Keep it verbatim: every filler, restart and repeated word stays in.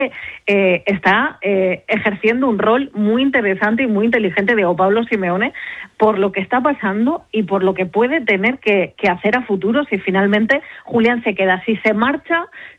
eh, está eh, ejerciendo un rol muy interesante y muy inteligente Diego Pablo Simeone por lo que está pasando y por lo que puede tener que, que hacer a futuro si finalmente Julián se queda. Si se marcha,